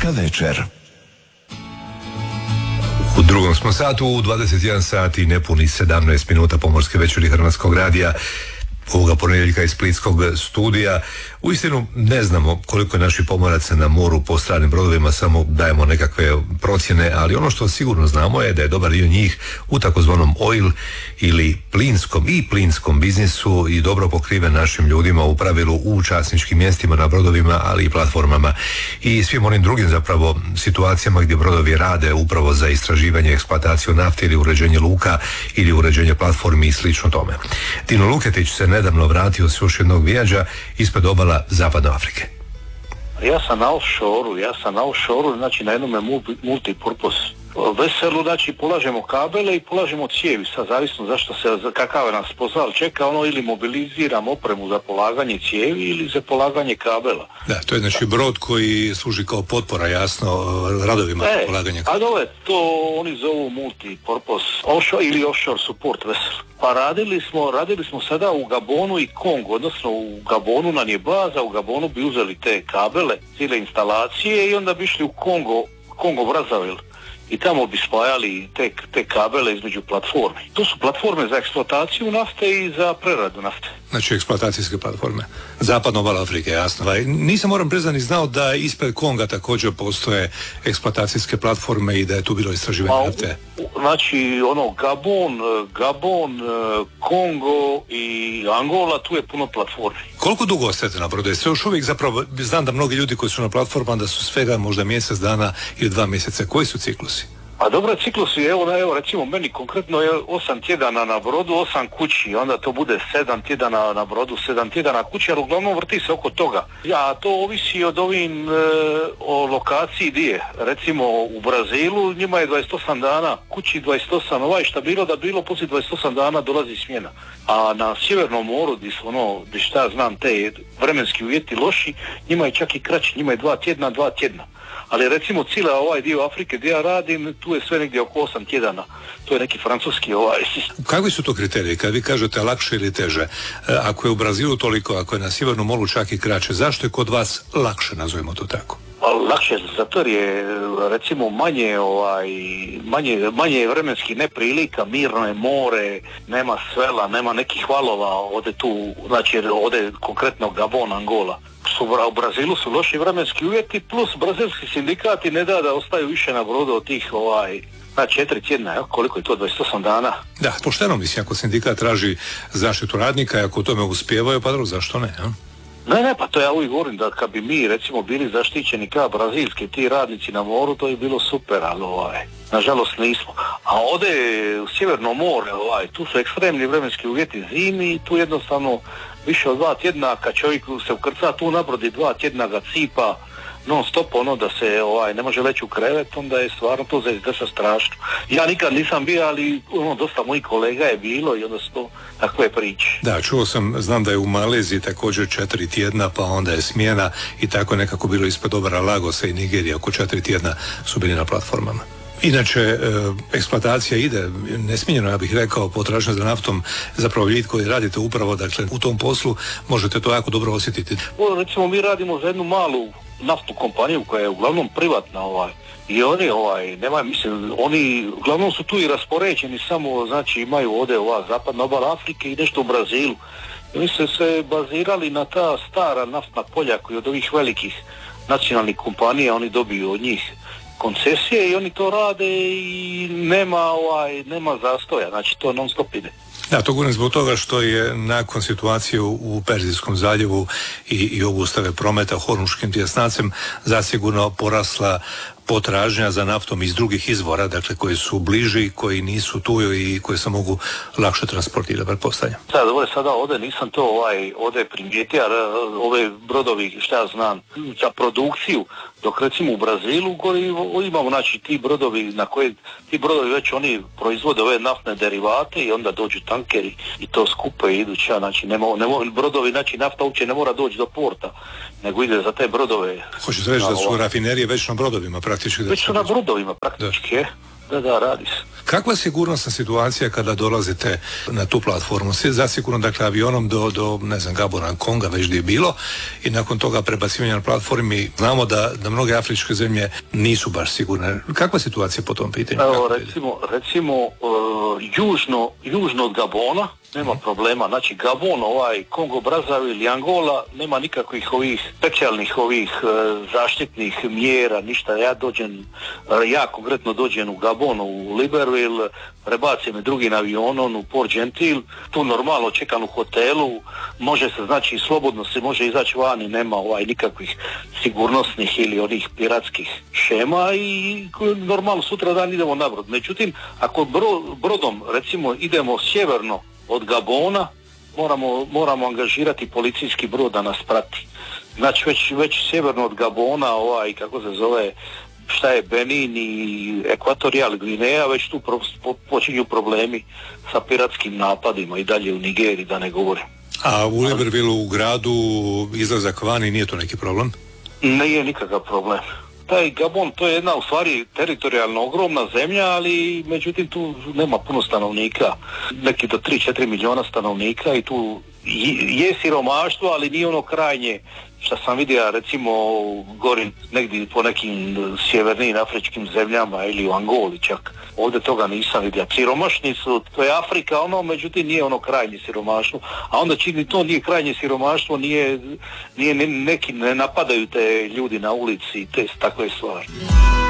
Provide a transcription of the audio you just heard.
Pomorska večer. U drugom smo satu, u 21 sat i nepuni 17 minuta Pomorske večeri Hrvatskog radija, ovoga ponedjeljka iz splitskog studija. Uistinu ne znamo koliko je naših pomoraca na moru po stranim brodovima, samo dajemo nekakve procjene, ali ono što sigurno znamo je da je dobar dio njih u takozvanom oil ili plinskom biznisu i dobro pokriven našim ljudima, u pravilu u časničkim mjestima na brodovima, ali i platformama i svim onim drugim zapravo situacijama gdje brodovi rade upravo za istraživanje, eksploataciju nafte ili uređenje luka ili uređenje platformi i slično tome. Dino Luketić se nedavno vratio s još jednog vijađa ispred obala Zapadne Afrike. Ja sam na offshore, znači na jednom multipurpose veselu, znači polažemo kabele i polažemo cijevi, sad zavisno kakav je nas posao čeka, ili mobiliziramo opremu za polaganje cijevi ili za polaganje kabela. Da, to je znači brod koji služi kao potpora, jasno, radovima polaganja kabela. A to oni zovu multipurpose offshore ili offshore support vessel. Pa radili smo sada u Gabonu i Kongu, odnosno u Gabonu nam je baza, u Gabonu bi uzeli te kabele, cijele instalacije i onda bi išli u Kongo Brazzaville i tamo bi spajali te kabele između platformi. To su platforme za eksploataciju nafte i za preradu nafte. Znači eksploatacijske platforme. Zapadna obala Afrike, jasno. Nisam, moram priznati, znao da ispred Konga također postoje eksploatacijske platforme i da je tu bilo istraživanje nafte. Znači, Gabon, Kongo i Angola, tu je puno platformi. Koliko dugo ostajete na brodu? Sve još uvijek, zapravo, znam da mnogi ljudi koji su na platformama da su svega možda mjesec dana ili 2 mjeseca. Koji su ciklusi? A dobro, ciklusi, evo recimo meni konkretno je 8 tjedana na brodu, 8 kući, onda to bude 7 tjedana na brodu, 7 tjedana kući, ali uglavnom vrti se oko toga. Ja, to ovisi od o lokaciji gdje. Recimo u Brazilu njima je 28 dana kući, 28, šta bilo da bilo, poslije 28 dana dolazi smjena. A na Sjevernom moru, gdje šta znam, te vremenski uvjeti loši, njima je čak i kraći, njima je 2 tjedna. Ali recimo cijela ovaj dio Afrike gdje ja radim, tu je sve negdje oko 8 tjedana. To je neki francuski sistem. Kakvi su to kriteriji? Kad vi kažete lakše ili teže, ako je u Brazilu toliko, ako je na Sjevernom moru čak i kraće, zašto je kod vas lakše, nazovimo to tako? Lakše, zato jer je recimo manje vremenskih neprilika, mirno je more, nema svela, nema nekih valova, ode konkretno Gabon, Angola. U Brazilu su loši vremenski uvjeti, plus brazilski sindikati ne da ostaju više na brodu od tih 4 tjedna, koliko je to, 28 dana. Da, pošteno mislim, ako sindikat traži zaštitu radnika i ako u tome uspijevaju, pa dobro, zašto ne? Ne, pa to ja uvijek govorim da kad bi mi recimo bili zaštićeni kao brazilski ti radnici na moru, to je bilo super, ali nažalost nismo. A ovdje u Sjeverno more, tu su ekstremni vremenski uvjeti zimi i tu jednostavno više od 2 tjedna, kad čovjek se ukrca tu na brodi, 2 tjedna ga cipa non stop, da se ne može leći u krevet, onda je stvarno to za izdržati strašno. Ja nikad nisam bio, ali dosta mojih kolega je bilo i onda su to takve priče. Da, znam da je u Maleziji također 4 tjedna, pa onda je smjena i tako nekako bilo ispod obala Lagosa i Nigerija, oko 4 tjedna su bili na platformama. Inače, eksploatacija ide nesmiljeno, ja bih rekao, potražnja za naftom, zapravo vi koji radite upravo, dakle, u tom poslu, možete to jako dobro osjetiti. Recimo, mi radimo za jednu malu naftnu kompaniju koja je uglavnom privatna, i oni uglavnom su tu i raspoređeni, samo, znači, imaju ovdje zapadna obala Afrike i nešto u Brazilu. I oni su se bazirali na ta stara naftna polja koji od ovih velikih nacionalnih kompanija oni dobiju od njih koncesije i oni to rade i nema zastoja, znači to non stop ide. Da, to govorim zbog toga što je nakon situacije u Perzijskom zaljevu i obustave prometa Hormuškim tjesnacem zasigurno porasla potražnja za naftom iz drugih izvora, dakle koji su bliži, koji nisu tu i koji se mogu lakše transportirati, pretpostavljam. Da, dobro, sada ovdje nisam to ovdje primijetio, ove brodovi, šta ja znam, za produkciju, dok recimo u Brazilu imamo, znači, ti brodovi već oni proizvode ove naftne derivate i onda dođu tankeri i to skupe iduća, znači brodovi, znači nafta uopće ne mora doći do porta, nego ide za te brodove. Hoćete reći da su rafinerije već na brodovima praktički? Već su na brodovima praktički, Da, radi se. Kakva je sigurnosna situacija kada dolazite na tu platformu? Sve zasigurno, dakle, avionom do ne znam, Gabona, Konga, već gdje je bilo, i nakon toga prebacivanja na platformi. Znamo da mnoge afričke zemlje nisu baš sigurne. Kakva je situacija po tom pitanju? Evo, recimo južno od Gabona nema problema. Znači, Gabon, Kongo Brazzaville i Angola nema nikakvih ovih specijalnih zaštitnih mjera, ništa. Ja konkretno dođem u Gabon, u Libreville, prebacim me drugim avionom u Port Gentil, tu normalno čekam u hotelu, može se, znači, slobodno se može izaći vani, nema nikakvih sigurnosnih ili onih piratskih šema i normalno sutra dan idemo na brod. Međutim, ako brodom, recimo, idemo sjeverno od Gabona, moramo angažirati policijski brod da nas prati. Znači, već sjeverno od Gabona, kako se zove, šta je Benin i Ekvatorial Gvineja, već tu počinju problemi sa piratskim napadima i dalje u Nigeriji, da ne govorim. A u Librevilleu, u gradu, izlazak vani, nije to neki problem? Nije nikakav problem. Taj Gabon, to je jedna u stvari teritorijalno ogromna zemlja, ali međutim tu nema puno stanovnika, neki do 3-4 milijuna stanovnika, i tu je siromaštvo, ali nije ono krajnje što sam vidio, recimo, gori negdje po nekim sjevernim afričkim zemljama ili u Angoli čak. Ovdje toga nisam vidio. Siromašni su, to je Afrika, međutim nije ono krajnje siromaštvo. A onda čini to nije krajnje siromaštvo, nije neki ne napadaju te ljudi na ulici i te takve stvari.